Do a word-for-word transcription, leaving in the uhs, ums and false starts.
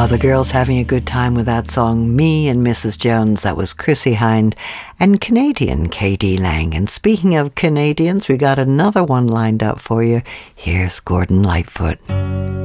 Oh, the girls having a good time with that song, Me and Missus Jones. That was Chrissie Hynde and Canadian K D Lang. And speaking of Canadians, we got another one lined up for you. Here's Gordon Lightfoot.